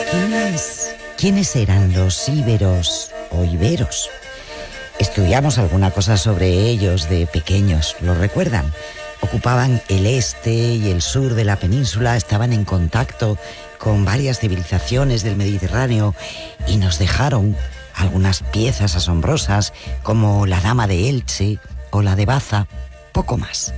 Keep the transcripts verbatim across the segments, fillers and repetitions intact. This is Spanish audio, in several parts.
¿Quiénes, ¿Quiénes eran los íberos o iberos? Estudiamos alguna cosa sobre ellos de pequeños, ¿lo recuerdan? Ocupaban el este y el sur de la península, estaban en contacto con varias civilizaciones del Mediterráneo y nos dejaron algunas piezas asombrosas como la Dama de Elche o la de Baza, poco más.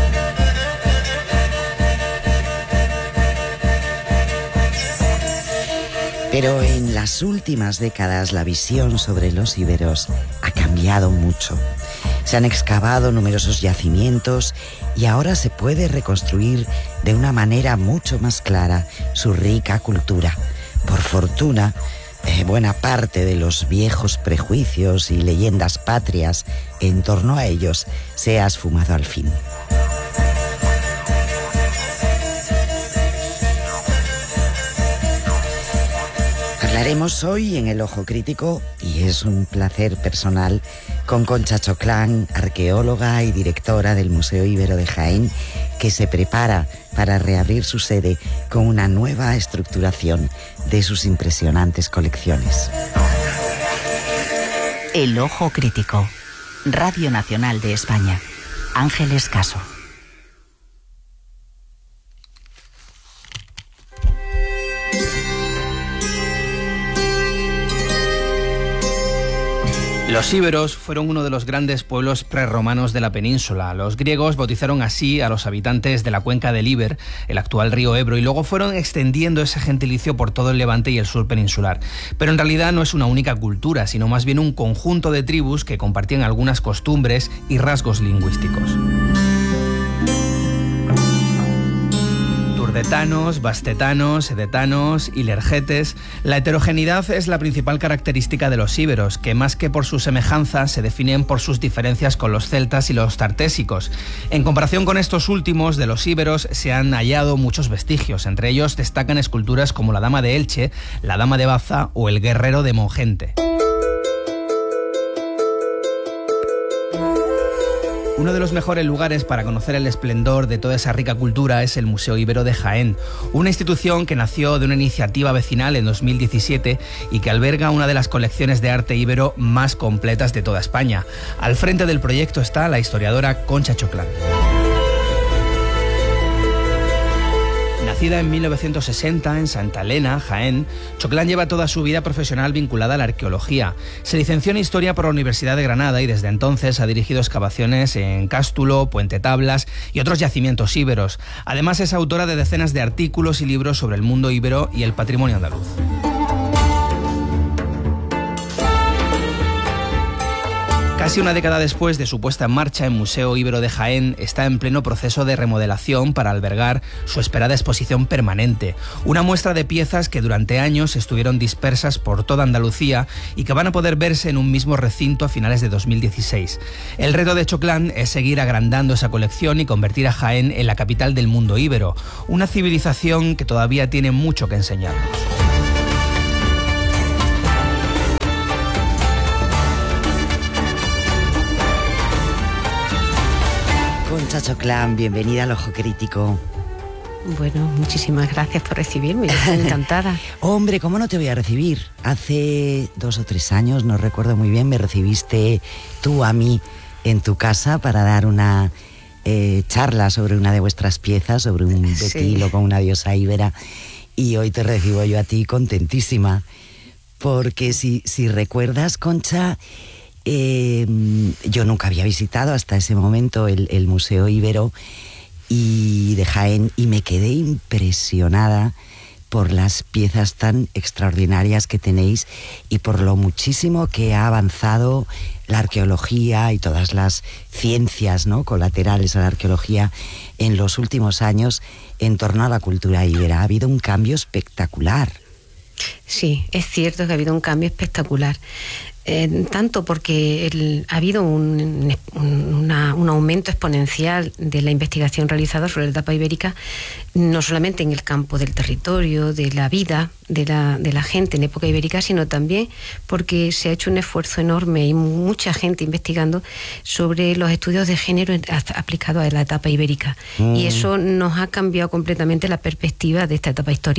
Pero en las últimas décadas la visión sobre los íberos ha cambiado mucho. Se han excavado numerosos yacimientos y ahora se puede reconstruir de una manera mucho más clara su rica cultura. Por fortuna, eh, buena parte de los viejos prejuicios y leyendas patrias en torno a ellos se ha esfumado al fin. Hablaremos hoy en El Ojo Crítico, y es un placer personal, con Concha Choclán, arqueóloga y directora del Museo Ibero de Jaén, que se prepara para reabrir su sede con una nueva estructuración de sus impresionantes colecciones. El Ojo Crítico, Radio Nacional de España. Ángeles Caso. Los íberos fueron uno de los grandes pueblos prerromanos de la península. Los griegos bautizaron así a los habitantes de la cuenca del Iber, el actual río Ebro, y luego fueron extendiendo ese gentilicio por todo el Levante y el sur peninsular. Pero en realidad no es una única cultura, sino más bien un conjunto de tribus que compartían algunas costumbres y rasgos lingüísticos. Turdetanos, bastetanos, edetanos, ilergetes. La heterogeneidad es la principal característica de los íberos, que más que por su semejanza se definen por sus diferencias con los celtas y los tartésicos. En comparación con estos últimos, de los íberos se han hallado muchos vestigios. Entre ellos destacan esculturas como la Dama de Elche, la Dama de Baza o el Guerrero de Mongente. Uno de los mejores lugares para conocer el esplendor de toda esa rica cultura es el Museo Ibero de Jaén, una institución que nació de una iniciativa vecinal en dos mil diecisiete y que alberga una de las colecciones de arte íbero más completas de toda España. Al frente del proyecto está la historiadora Concha Choclán. Nacida en mil novecientos sesenta en Santa Elena, Jaén, Choclán lleva toda su vida profesional vinculada a la arqueología. Se licenció en Historia por la Universidad de Granada y desde entonces ha dirigido excavaciones en Cástulo, Puente Tablas y otros yacimientos íberos. Además es autora de decenas de artículos y libros sobre el mundo íbero y el patrimonio andaluz. Casi una década después de su puesta en marcha, el Museo Ibero de Jaén está en pleno proceso de remodelación para albergar su esperada exposición permanente. Una muestra de piezas que durante años estuvieron dispersas por toda Andalucía y que van a poder verse en un mismo recinto a finales de dos mil dieciséis. El reto de Choclán es seguir agrandando esa colección y convertir a Jaén en la capital del mundo íbero, una civilización que todavía tiene mucho que enseñarnos. Concha Choclán, bienvenida al Ojo Crítico. Bueno, muchísimas gracias por recibirme, estoy encantada. Hombre, ¿cómo no te voy a recibir? Hace dos o tres años, no recuerdo muy bien, me recibiste tú a mí en tu casa para dar una eh, charla sobre una de vuestras piezas, sobre un betilo sí. con una diosa íbera, y hoy te recibo yo a ti contentísima, porque si, si recuerdas, Concha, Eh, yo nunca había visitado hasta ese momento el, el Museo Ibero y de Jaén y me quedé impresionada por las piezas tan extraordinarias que tenéis y por lo muchísimo que ha avanzado la arqueología y todas las ciencias, ¿no?, colaterales a la arqueología en los últimos años en torno a la cultura íbera. Ha habido un cambio espectacular. Sí, es cierto que ha habido un cambio espectacular. Eh, tanto porque el, ha habido un, un, una, un aumento exponencial de la investigación realizada sobre la etapa ibérica, no solamente en el campo del territorio, de la vida de la, de la gente en época ibérica, sino también porque se ha hecho un esfuerzo enorme y mucha gente investigando sobre los estudios de género aplicados a la etapa ibérica. Mm. Y eso nos ha cambiado completamente la perspectiva de esta etapa histórica.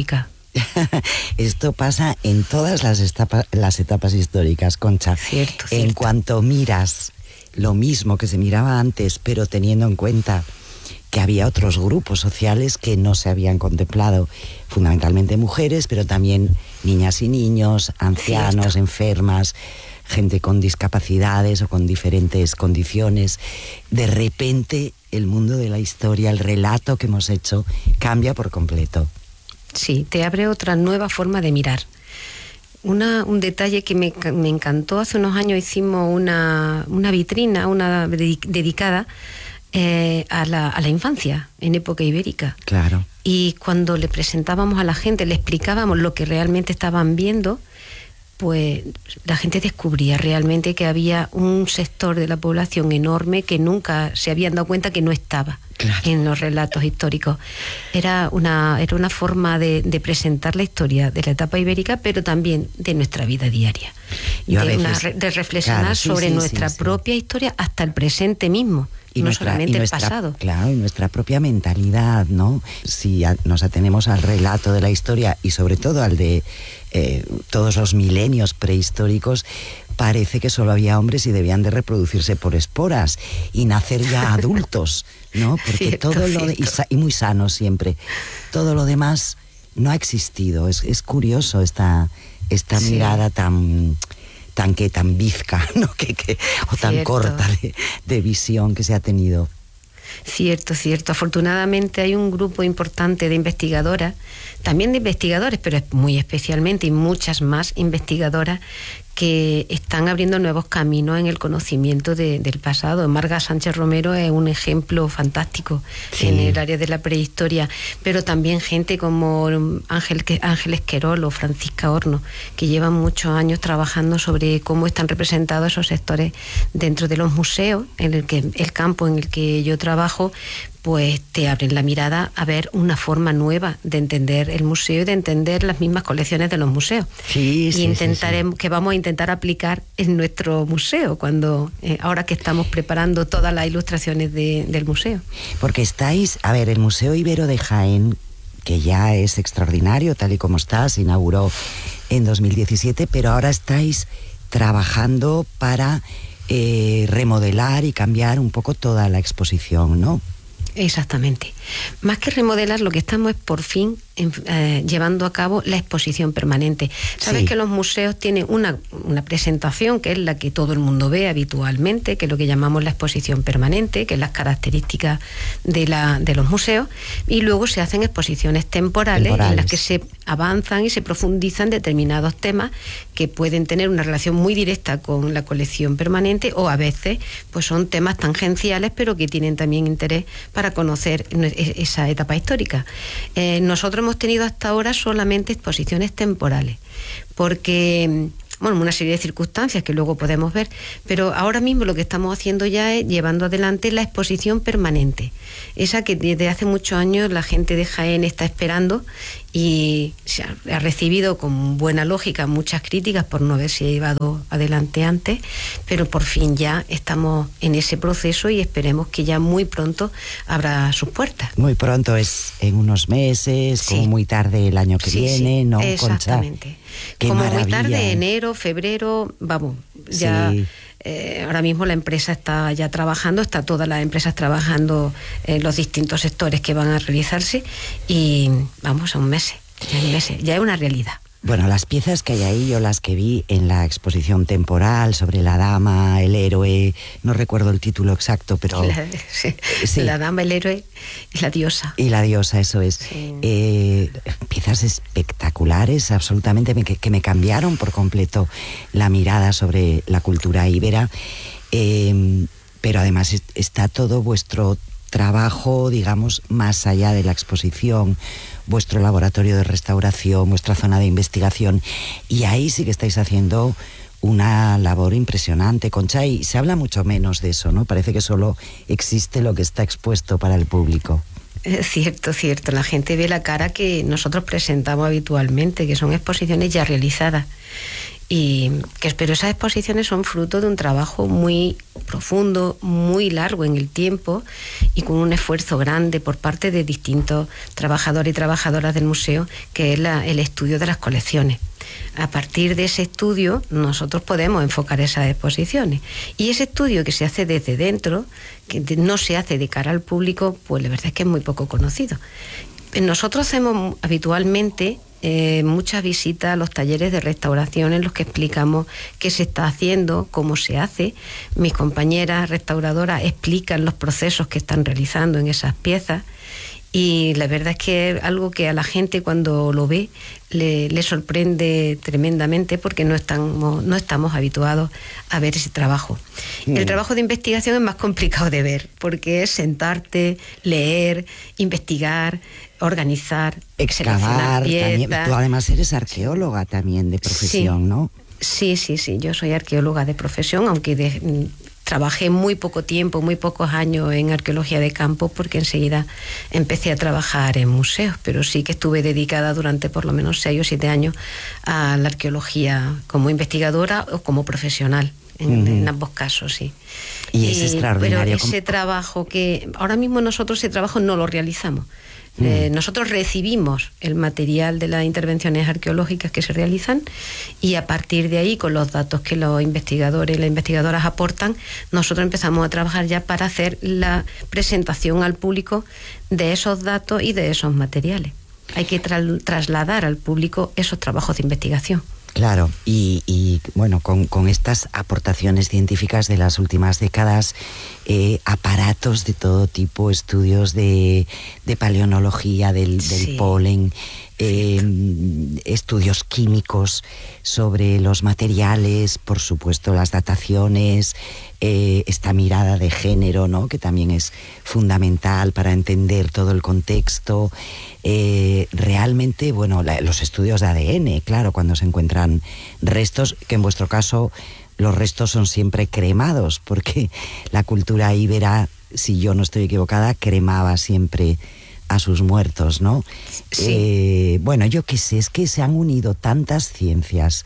Esto pasa en todas las, etapa, las etapas históricas, Concha. Cierto, en cierto. cuanto miras lo mismo que se miraba antes, pero teniendo en cuenta que había otros grupos sociales que no se habían contemplado, fundamentalmente mujeres, pero también niñas y niños, ancianos, Cierto. enfermas, gente con discapacidades o con diferentes condiciones. De repente el mundo de la historia, el relato que hemos hecho, cambia por completo. Sí, te abre otra nueva forma de mirar. Una, un detalle que me, me encantó, hace unos años hicimos una, una vitrina una dedicada eh, a, la, a la infancia en época ibérica. Claro. Y cuando le presentábamos a la gente, le explicábamos lo que realmente estaban viendo, pues la gente descubría realmente que había un sector de la población enorme que nunca se habían dado cuenta que no estaba. Claro. En los relatos históricos. Era una, era una forma de, de presentar la historia de la etapa ibérica, pero también de nuestra vida diaria. De, veces, una, de reflexionar claro, sí, sobre sí, nuestra sí, sí. propia historia hasta el presente mismo. Y no nuestra, solamente y nuestra, el pasado. Claro, y nuestra propia mentalidad, ¿no? Si a, nos atenemos al relato de la historia y sobre todo al de eh, todos los milenios prehistóricos, parece que solo había hombres y debían de reproducirse por esporas y nacer ya adultos, ¿no? Porque cierto, todo lo de, y, y muy sanos siempre. Todo lo demás no ha existido. Es, es curioso esta, esta sí. mirada tan... tan que tan bizca, ¿no? que, que, o tan cierto. corta de, de visión que se ha tenido. Cierto, cierto. Afortunadamente hay un grupo importante de investigadoras, también de investigadores, pero muy especialmente, y muchas más investigadoras que están abriendo nuevos caminos en el conocimiento de, del pasado. Marga Sánchez Romero es un ejemplo fantástico sí. en el área de la prehistoria, pero también gente como Ángel, Ángel Esquerol o Francisca Horno, que llevan muchos años trabajando sobre cómo están representados esos sectores dentro de los museos, en el que el campo en el que yo trabajo, pues te abren la mirada a ver una forma nueva de entender el museo y de entender las mismas colecciones de los museos. Sí, y sí, intentaremos, sí, sí. que vamos a intentar aplicar en nuestro museo, cuando eh, ahora que estamos preparando todas las ilustraciones de, del museo. Porque estáis, a ver, el Museo Ibero de Jaén, que ya es extraordinario, tal y como está, se inauguró en dos mil diecisiete, pero ahora estáis trabajando para eh, remodelar y cambiar un poco toda la exposición, ¿no? Exactamente. Más que remodelar, lo que estamos es por fin eh, llevando a cabo la exposición permanente. Sabes sí. que los museos tienen una, una presentación que es la que todo el mundo ve habitualmente, que es lo que llamamos la exposición permanente, que es las características de, la, de los museos, y luego se hacen exposiciones temporales, temporales en las que se avanzan y se profundizan determinados temas que pueden tener una relación muy directa con la colección permanente, o a veces pues son temas tangenciales pero que tienen también interés para conocer esa etapa histórica. Eh, nosotros hemos tenido hasta ahora solamente exposiciones temporales, porque, bueno, una serie de circunstancias que luego podemos ver, pero ahora mismo lo que estamos haciendo ya es llevando adelante la exposición permanente, esa que desde hace muchos años la gente de Jaén está esperando y se ha, ha recibido con buena lógica muchas críticas por no haberse llevado adelante antes, pero por fin ya estamos en ese proceso y esperemos que ya muy pronto abra sus puertas. Muy pronto es en unos meses, sí. como muy tarde el año que sí, viene, sí, ¿no? Exactamente. Concha, qué como maravilla. Muy tarde, enero, febrero, vamos, ya... Sí. Eh, ahora mismo la empresa está ya trabajando, está todas las empresas trabajando en los distintos sectores que van a realizarse y vamos a un mes, ya, un mes, ya es una realidad. Bueno, las piezas que hay ahí, yo las que vi en la exposición temporal sobre la dama, el héroe, no recuerdo el título exacto, pero... La, sí, sí. la dama, el héroe y la diosa. Y la diosa, eso es. Sí. Eh, piezas espectaculares, absolutamente, que, que me cambiaron por completo la mirada sobre la cultura íbera, eh, pero además está todo vuestro trabajo, digamos, más allá de la exposición, vuestro laboratorio de restauración, vuestra zona de investigación, y ahí sí que estáis haciendo una labor impresionante, Concha, y se habla mucho menos de eso, ¿no? Parece que solo existe lo que está expuesto para el público. Es cierto, cierto. La gente ve la cara que nosotros presentamos habitualmente, que son exposiciones ya realizadas. Y que, pero esas exposiciones son fruto de un trabajo muy profundo, muy largo en el tiempo y con un esfuerzo grande por parte de distintos trabajadores y trabajadoras del museo, que es la, el estudio de las colecciones. A partir de ese estudio nosotros podemos enfocar esas exposiciones, y ese estudio que se hace desde dentro, que no se hace de cara al público, pues la verdad es que es muy poco conocido. Nosotros hacemos habitualmente Eh, muchas visitas a los talleres de restauración en los que explicamos qué se está haciendo, cómo se hace. Mis compañeras restauradoras explican los procesos que están realizando en esas piezas, y la verdad es que es algo que a la gente cuando lo ve le, le sorprende tremendamente, porque no estamos, no estamos habituados a ver ese trabajo. Mm. El trabajo de investigación es más complicado de ver, porque es sentarte, leer, investigar, organizar, excavar también. Tú además eres arqueóloga también de profesión, sí, ¿no? Sí, sí, sí. Yo soy arqueóloga de profesión, aunque de, trabajé muy poco tiempo, muy pocos años en arqueología de campo, porque enseguida empecé a trabajar en museos, pero sí que estuve dedicada durante por lo menos seis o siete años a la arqueología como investigadora o como profesional. En, uh-huh. en ambos casos, sí. Y es y, extraordinario. Pero ese trabajo que ahora mismo nosotros ese trabajo no lo realizamos. Mm. Eh, nosotros recibimos el material de las intervenciones arqueológicas que se realizan, y a partir de ahí, con los datos que los investigadores y las investigadoras aportan, nosotros empezamos a trabajar ya para hacer la presentación al público de esos datos y de esos materiales. Hay que tra- trasladar al público esos trabajos de investigación. Claro, y, y bueno, con, con estas aportaciones científicas de las últimas décadas, eh, aparatos de todo tipo, estudios de, de paleontología del, del sí. polen, eh, estudios químicos sobre los materiales, por supuesto las dataciones, eh, esta mirada de género, ¿no?, que también es fundamental para entender todo el contexto. Eh, realmente, bueno, la, los estudios de A D N, claro, cuando se encuentran restos, que en vuestro caso los restos son siempre cremados, porque la cultura íbera, si yo no estoy equivocada, cremaba siempre a sus muertos, ¿no? Sí. Eh, bueno, yo qué sé, es que se han unido tantas ciencias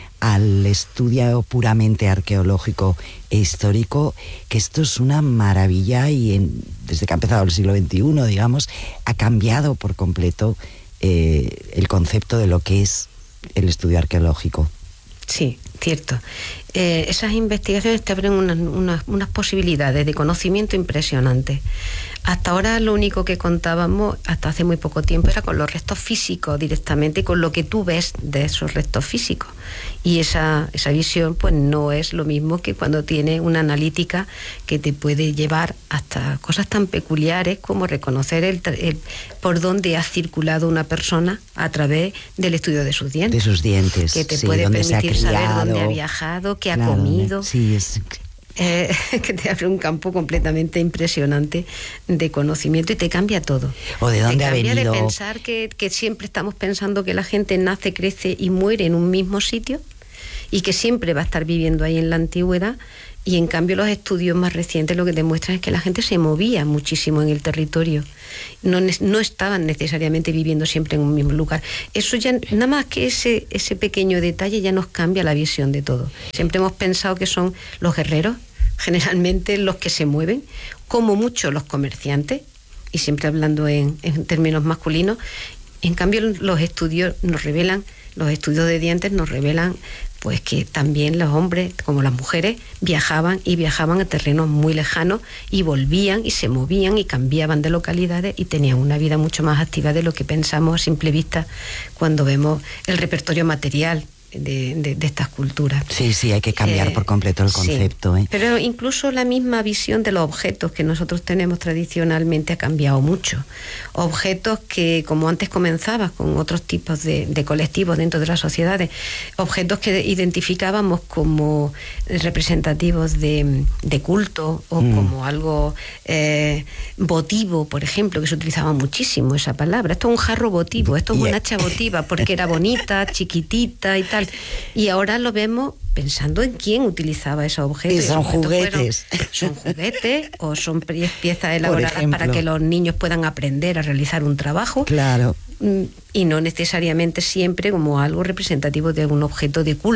al estudio puramente arqueológico e histórico, que esto es una maravilla, y en, desde que ha empezado el siglo veintiuno, digamos, ha cambiado por completo eh, el concepto de lo que es el estudio arqueológico. Sí, cierto. Eh, esas investigaciones te abren unas, unas, unas posibilidades de conocimiento impresionantes. Hasta ahora lo único que contábamos, hasta hace muy poco tiempo, era con los restos físicos directamente, con lo que tú ves de esos restos físicos. Y esa, esa visión pues no es lo mismo que cuando tienes una analítica que te puede llevar hasta cosas tan peculiares como reconocer el, el, por dónde ha circulado una persona a través del estudio de sus dientes. De sus dientes, que te sí, puede dónde permitir se ha criado, saber dónde ha viajado, qué claro, ha comido. Sí, es... Eh, que te abre un campo completamente impresionante de conocimiento y te cambia todo. O de dónde te ha cambia venido. De pensar que, que siempre estamos pensando que la gente nace, crece y muere en un mismo sitio y que siempre va a estar viviendo ahí en la antigüedad, y en cambio los estudios más recientes lo que demuestran es que la gente se movía muchísimo en el territorio, no, no estaban necesariamente viviendo siempre en un mismo lugar. Eso ya, nada más que ese, ese pequeño detalle ya nos cambia la visión de todo. Siempre hemos pensado que son los guerreros, generalmente los que se mueven, como mucho los comerciantes, y siempre hablando en, en términos masculinos. En cambio los estudios nos revelan, los estudios de dientes nos revelan pues que también los hombres como las mujeres viajaban y viajaban a terrenos muy lejanos y volvían y se movían y cambiaban de localidades y tenían una vida mucho más activa de lo que pensamos a simple vista cuando vemos el repertorio material de, de, de estas culturas. Sí, sí, hay que cambiar eh, por completo el concepto. Sí. ¿eh? Pero incluso la misma visión de los objetos que nosotros tenemos tradicionalmente ha cambiado mucho. Objetos que, como antes comenzabas con otros tipos de, de colectivos dentro de las sociedades, objetos que identificábamos como representativos de, de culto o mm. como algo eh, votivo, por ejemplo, que se utilizaba muchísimo esa palabra. Esto es un jarro votivo, esto es una hacha votiva, porque era bonita, chiquitita y tal. Y ahora lo vemos pensando en quién utilizaba esos objetos. Y son juguetes. Fueron, son juguetes o son piezas elaboradas para que los niños puedan aprender a realizar un trabajo. Claro. Y no necesariamente siempre como algo representativo de un objeto de culto,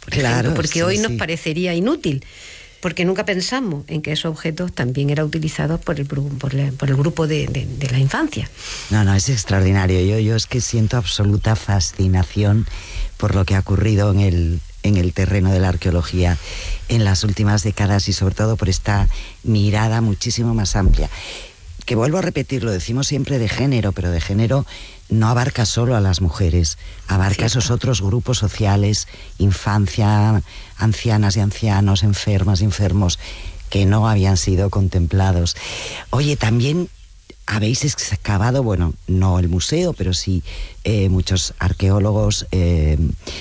por claro, ejemplo, porque sí, hoy nos sí. parecería inútil, porque nunca pensamos en que esos objetos también eran utilizados por el, por el, por el grupo de, de, de la infancia. No, no, es extraordinario. Yo, yo es que siento absoluta fascinación por lo que ha ocurrido en el, en el terreno de la arqueología en las últimas décadas y sobre todo por esta mirada muchísimo más amplia. Que vuelvo a repetir, lo decimos siempre de género, pero de género no abarca solo a las mujeres, abarca a esos otros grupos sociales, infancia, ancianas y ancianos, enfermas y enfermos, que no habían sido contemplados. Oye, también habéis excavado, bueno, no el museo, pero sí eh, muchos arqueólogos, eh,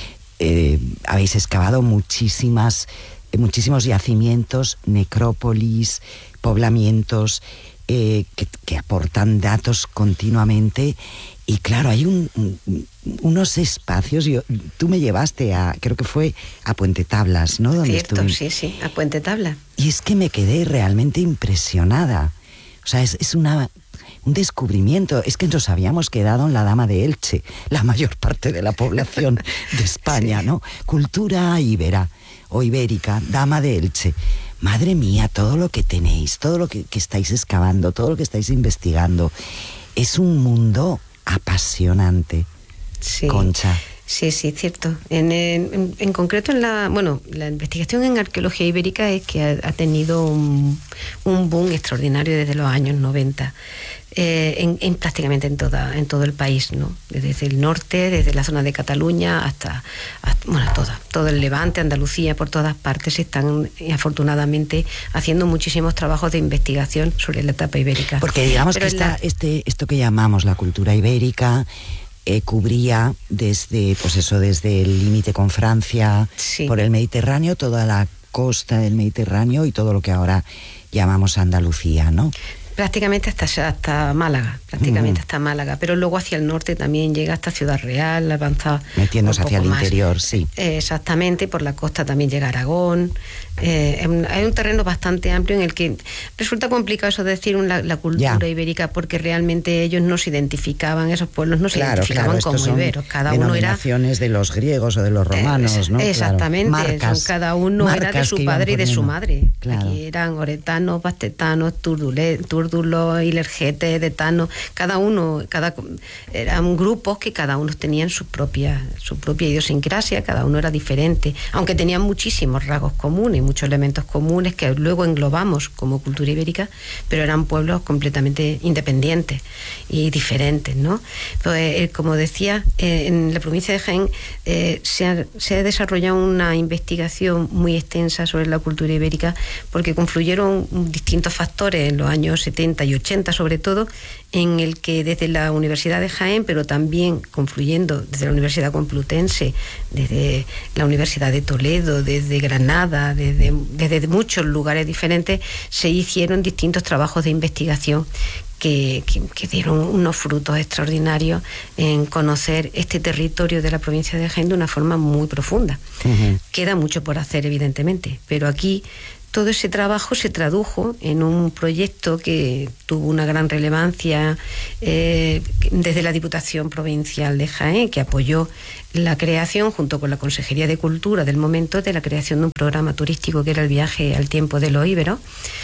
eh, habéis excavado muchísimas, eh, muchísimos yacimientos, necrópolis, poblamientos, eh, que, que aportan datos continuamente. Y claro, hay un, un, unos espacios, yo, tú me llevaste a, creo que fue a Puente Tablas, ¿no? Donde Cierto, estuve. sí, sí, a Puente Tablas. Y es que me quedé realmente impresionada. O sea, es, es una, un descubrimiento. Es que nos habíamos quedado en la Dama de Elche, la mayor parte de la población de España, sí. ¿no? Cultura íbera o ibérica, Dama de Elche. Madre mía, todo lo que tenéis, todo lo que, que estáis excavando, todo lo que estáis investigando, es un mundo apasionante, sí. Concha. Sí, sí, cierto. En, en, en concreto, en la, bueno, la investigación en arqueología ibérica es que ha, ha tenido un, un boom extraordinario desde los años noventa, eh, en, en prácticamente en toda, en todo el país, ¿no? Desde el norte, desde la zona de Cataluña hasta, hasta bueno, toda, todo el Levante, Andalucía, por todas partes se están afortunadamente haciendo muchísimos trabajos de investigación sobre la etapa ibérica. Porque digamos Pero que esta, la... este, esto que llamamos la cultura ibérica Eh, cubría desde, pues eso, desde el límite con Francia, sí. por el Mediterráneo, toda la costa del Mediterráneo y todo lo que ahora llamamos Andalucía, ¿no? Prácticamente hasta, hasta Málaga, prácticamente uh-huh. hasta Málaga, pero luego hacia el norte también llega hasta Ciudad Real, avanza metiéndose hacia el más. interior, sí. Eh, exactamente, por la costa también llega Aragón. Eh, hay un terreno bastante amplio en el que resulta complicado eso de decir la, la cultura ya. ibérica, porque realmente ellos no se identificaban, esos pueblos no se claro, identificaban claro, como iberos, cada uno era denominaciones de los griegos o de los romanos, eh, ¿no? Exactamente, claro. Marcas, son, cada uno era de su padre y de su madre. Claro. Aquí eran oretanos, bastetanos, túrdulos, ilergetes, detanos, cada uno, cada eran grupos que cada uno tenían su propia, su propia idiosincrasia, cada uno era diferente, aunque tenían muchísimos rasgos comunes, muchos elementos comunes que luego englobamos como cultura ibérica, pero eran pueblos completamente independientes y diferentes, ¿no? Pues, eh, como decía, eh, en la provincia de Jaén eh, se, ha, se ha desarrollado una investigación muy extensa sobre la cultura ibérica, porque confluyeron distintos factores en los años setenta y ochenta sobre todo, en el que desde la Universidad de Jaén, pero también confluyendo desde la Universidad Complutense, desde la Universidad de Toledo, desde Granada, desde, desde muchos lugares diferentes, se hicieron distintos trabajos de investigación que, que, que dieron unos frutos extraordinarios en conocer este territorio de la provincia de Jaén de una forma muy profunda. Uh-huh. Queda mucho por hacer, evidentemente, pero aquí todo ese trabajo se tradujo en un proyecto que tuvo una gran relevancia eh, desde la Diputación Provincial de Jaén, que apoyó la creación, junto con la Consejería de Cultura del momento, de la creación de un programa turístico que era el Viaje al Tiempo de los Íberos,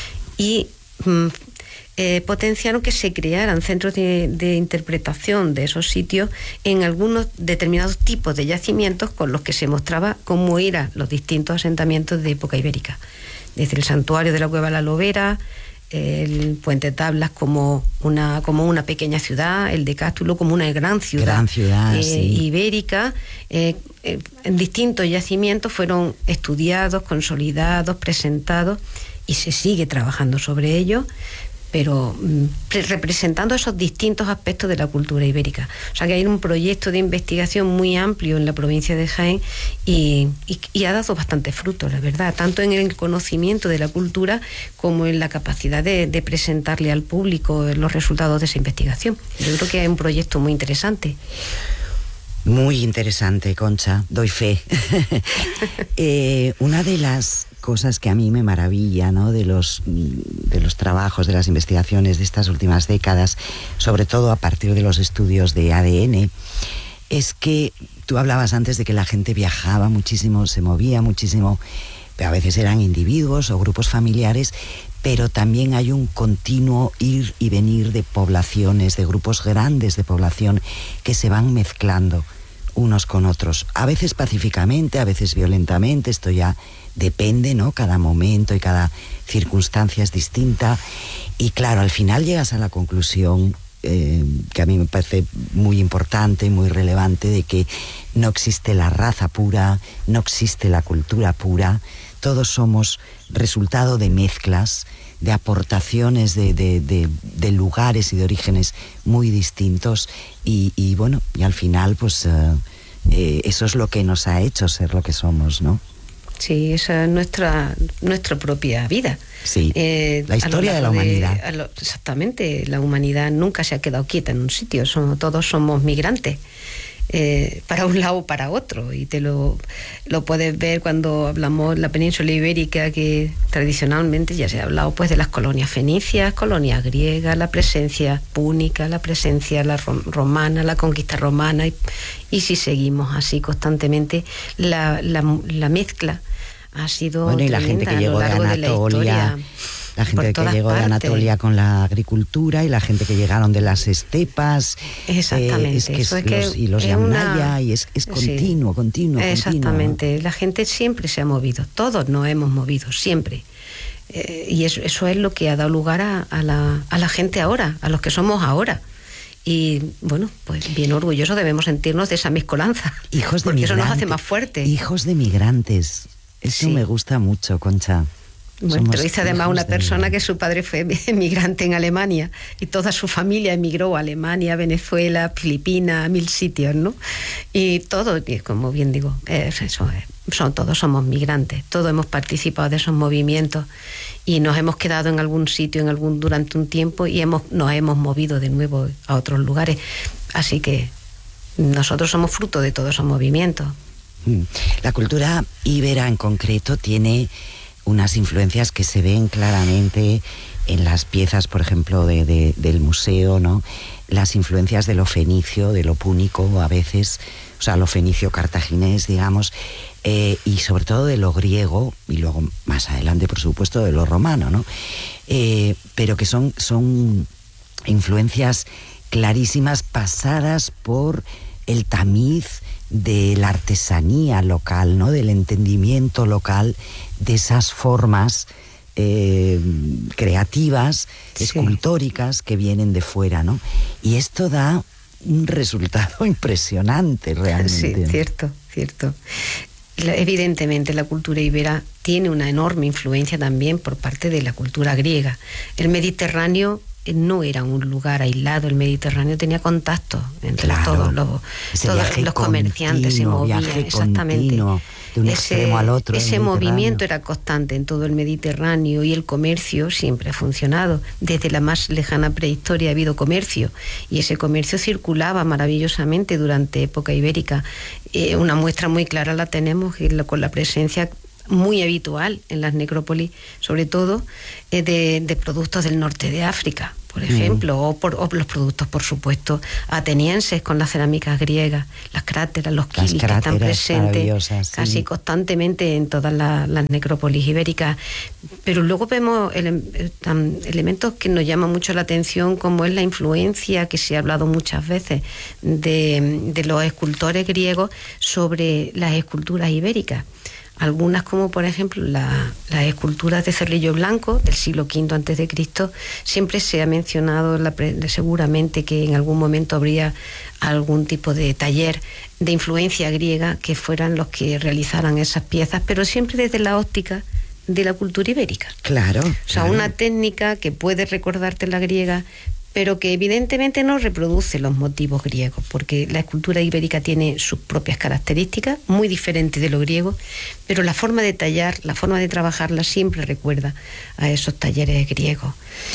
y mm, eh, potenciaron que se crearan centros de, de interpretación de esos sitios en algunos determinados tipos de yacimientos con los que se mostraba cómo eran los distintos asentamientos de época ibérica. Desde el santuario de la Cueva La Lobera, el Puente Tablas como una, como una pequeña ciudad, el de Cástulo como una gran ciudad, gran ciudad eh, sí. ibérica. Eh, eh, en distintos yacimientos fueron estudiados, consolidados, presentados, y se sigue trabajando sobre ello, pero mm, representando esos distintos aspectos de la cultura ibérica. O sea que hay un proyecto de investigación muy amplio en la provincia de Jaén y, y, y ha dado bastante fruto, la verdad, tanto en el conocimiento de la cultura como en la capacidad de, de presentarle al público los resultados de esa investigación. Yo creo que es un proyecto muy interesante. Muy interesante, Concha, doy fe. eh, una de las cosas que a mí me maravilla, ¿no?, de los, de los trabajos, de las investigaciones de estas últimas décadas, sobre todo a partir de los estudios de A D N, es que tú hablabas antes de que la gente viajaba muchísimo, se movía muchísimo, pero a veces eran individuos o grupos familiares, pero también hay un continuo ir y venir de poblaciones, de grupos grandes de población que se van mezclando unos con otros, a veces pacíficamente, a veces violentamente, esto ya depende, ¿no? Cada momento y cada circunstancia es distinta, y claro, al final llegas a la conclusión eh, que a mí me parece muy importante y muy relevante, de que no existe la raza pura, no existe la cultura pura, todos somos resultado de mezclas, de aportaciones de, de, de, de lugares y de orígenes muy distintos, y, y bueno, y al final pues eh, eh, eso es lo que nos ha hecho ser lo que somos, ¿no? Sí, esa es nuestra, nuestra propia vida. Sí, eh, la historia de la humanidad. De, lo, exactamente, la humanidad nunca se ha quedado quieta en un sitio, somos, todos somos migrantes. Eh, para un lado o para otro, y te lo, lo puedes ver cuando hablamos de la península ibérica, que tradicionalmente ya se ha hablado pues de las colonias fenicias, colonias griegas, la presencia púnica, la presencia la rom- romana, la conquista romana, y, y si seguimos así constantemente, la, la, la mezcla ha sido bueno, y la gente que llegó de Anatolia, la gente que llegó de Anatolia con la agricultura, y la gente que llegaron de las estepas. Exactamente. Eh, es que Eso es es los, que y los es Yamnaya, una... y es, es sí. continuo, continuo, Exactamente. continuo. La gente siempre se ha movido, todos nos hemos movido, siempre. Eh, y eso, eso es lo que ha dado lugar a, a, la, a la gente ahora, a los que somos ahora. Y bueno, pues bien orgullosos debemos sentirnos de esa mezcolanza. Hijos de porque migrantes. Eso nos hace más fuertes. Hijos de migrantes. Eso Sí. me gusta mucho, Concha. Bueno, Somos te lo dice además hijos una de persona migrantes. que su padre fue emigrante en Alemania y toda su familia emigró a Alemania, Venezuela, Filipinas, mil sitios, ¿no? Y todos, como bien digo, es eso, son, todos somos migrantes, todos hemos participado de esos movimientos y nos hemos quedado en algún sitio en algún durante un tiempo y hemos, nos hemos movido de nuevo a otros lugares. Así que nosotros somos fruto de todos esos movimientos. La cultura íbera en concreto tiene unas influencias que se ven claramente en las piezas, por ejemplo, de, de, del museo, ¿no? Las influencias de lo fenicio, de lo púnico a veces, o sea, lo fenicio cartaginés, digamos, eh, y sobre todo de lo griego, y luego más adelante, por supuesto, de lo romano, ¿no? Eh, pero que son, son influencias clarísimas, pasadas por el tamiz de la artesanía local, ¿no? Del entendimiento local de esas formas eh, creativas, sí. escultóricas que vienen de fuera, ¿no? Y esto da un resultado impresionante realmente. Sí, cierto, cierto. Evidentemente la cultura ibera tiene una enorme influencia también por parte de la cultura griega. El Mediterráneo no era un lugar aislado, el Mediterráneo tenía contacto entre claro, todos los, todos los comerciantes, se movían exactamente de un ese, extremo al otro. Ese movimiento era constante en todo el Mediterráneo y el comercio siempre ha funcionado. Desde la más lejana prehistoria ha habido comercio y ese comercio circulaba maravillosamente durante época ibérica. Eh, una muestra muy clara la tenemos con la presencia muy habitual en las necrópolis, sobre todo eh, de, de productos del norte de África, por ejemplo, mm. o, por, o los productos, por supuesto, atenienses con las cerámicas griegas, las cráteras, los kilis que están presentes casi sí. constantemente en todas la, las necrópolis ibéricas. Pero luego vemos ele, elementos que nos llaman mucho la atención, como es la influencia que se ha hablado muchas veces de, de los escultores griegos sobre las esculturas ibéricas. Algunas, como por ejemplo la, las esculturas de Cerrillo Blanco del siglo quinto antes de Cristo, siempre se ha mencionado la, seguramente que en algún momento habría algún tipo de taller de influencia griega que fueran los que realizaran esas piezas, pero siempre desde la óptica de la cultura ibérica. Claro. O sea, claro. una técnica que puede recordarte la griega, pero que evidentemente no reproduce los motivos griegos, porque la escultura ibérica tiene sus propias características, muy diferentes de lo griego, pero la forma de tallar, la forma de trabajarla siempre recuerda a esos talleres griegos.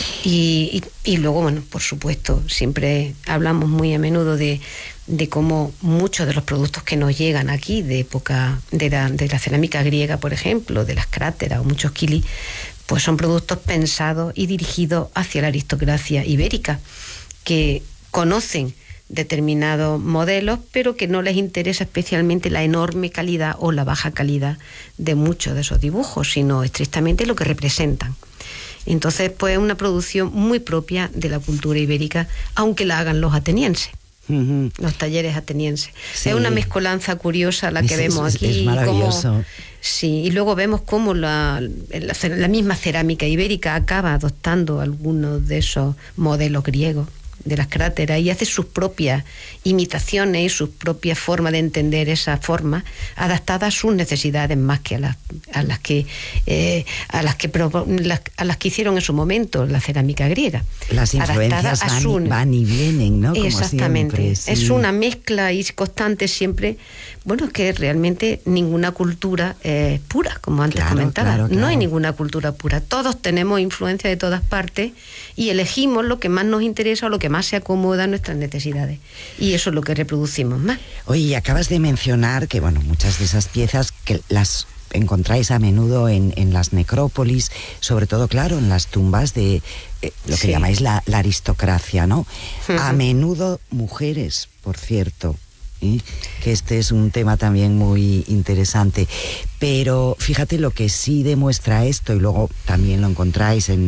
Y, y, y luego, bueno, por supuesto, siempre hablamos muy a menudo de, de cómo muchos de los productos que nos llegan aquí, de época de la, de la cerámica griega, por ejemplo, de las cráteras o muchos kilis, pues son productos pensados y dirigidos hacia la aristocracia ibérica, que conocen determinados modelos, pero que no les interesa especialmente la enorme calidad o la baja calidad de muchos de esos dibujos, sino estrictamente lo que representan. Entonces, pues es una producción muy propia de la cultura ibérica, aunque la hagan los atenienses. Uh-huh. Los talleres atenienses. Sí. Es una mezcolanza curiosa la que es, vemos aquí. Es, es maravilloso. Cómo, sí, y luego vemos cómo la, la, la misma cerámica ibérica acaba adoptando algunos de esos modelos griegos de las cráteras y hace sus propias imitaciones y sus propias formas de entender esa forma adaptada a sus necesidades más que a las a las que eh, a las que las, a las que hicieron en su momento la cerámica griega. Las influencias van, su... van y vienen, ¿no? Como exactamente. Siempre, sí. Es una mezcla y constante siempre. Bueno, es que realmente ninguna cultura es pura, como antes claro, comentaba. Claro, claro. No hay ninguna cultura pura. Todos tenemos influencia de todas partes y elegimos lo que más nos interesa o lo que más se acomoda a nuestras necesidades. Y eso es lo que reproducimos más. Oye, acabas de mencionar que, bueno, muchas de esas piezas que las encontráis a menudo en, en las necrópolis, sobre todo, claro, en las tumbas de eh, lo que sí. llamáis la, la aristocracia, ¿no? Uh-huh. A menudo mujeres, por cierto. ¿Sí? Que este es un tema también muy interesante, pero fíjate lo que sí demuestra esto, y luego también lo encontráis en,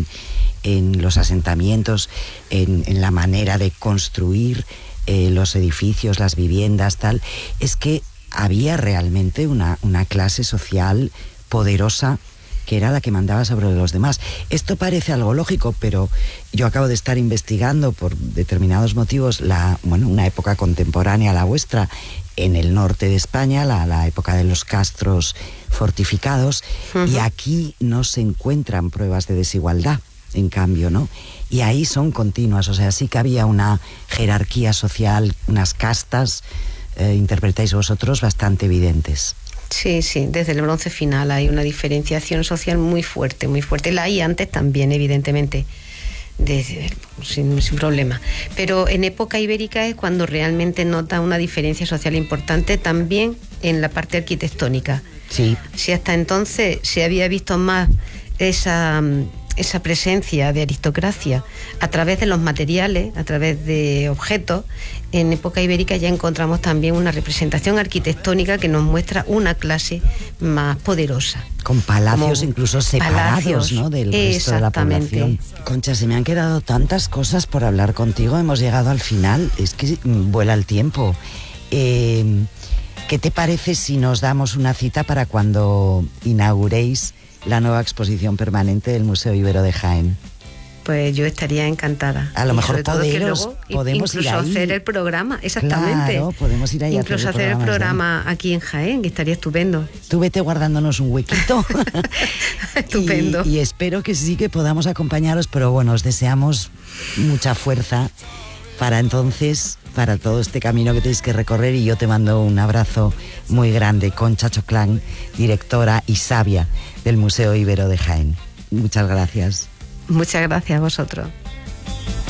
en los asentamientos, en, en la manera de construir eh, los edificios, las viviendas, tal, es que había realmente una, una clase social poderosa que era la que mandaba sobre los demás. Esto parece algo lógico, pero yo acabo de estar investigando por determinados motivos la, bueno, una época contemporánea a la vuestra en el norte de España, la, la época de los castros fortificados, uh-huh. y aquí no se encuentran pruebas de desigualdad, en cambio, ¿no? Y ahí son continuas, o sea, sí que había una jerarquía social, unas castas, eh, interpretáis vosotros, bastante evidentes. Sí, sí, desde el bronce final hay una diferenciación social muy fuerte, muy fuerte. La hay antes también, evidentemente, de, sin, sin problema. Pero en época ibérica es cuando realmente nota una diferencia social importante también en la parte arquitectónica. Sí. Si hasta entonces se había visto más esa... esa presencia de aristocracia a través de los materiales, a través de objetos, en época ibérica ya encontramos también una representación arquitectónica que nos muestra una clase más poderosa. Con palacios Como incluso separados, palacios, ¿no? Del resto de la población. Concha, se me han quedado tantas cosas por hablar contigo, hemos llegado al final, es que vuela el tiempo. Eh, ¿Qué te parece si nos damos una cita para cuando inauguréis la nueva exposición permanente del Museo Ibero de Jaén? Pues yo estaría encantada. A lo y mejor poderos, luego, podemos incluso ir ahí. hacer el programa, exactamente. Claro, podemos ir ahí incluso a hacer el hacer programa, el programa ¿sí? aquí en Jaén, que estaría estupendo. Tú vete guardándonos un huequito. Estupendo. Y, y espero que sí que podamos acompañaros, pero bueno, os deseamos mucha fuerza para entonces, para todo este camino que tenéis que recorrer, y yo te mando un abrazo muy grande. Concha Choclán, directora y sabia del Museo Ibero de Jaén. Muchas gracias. Muchas gracias a vosotros.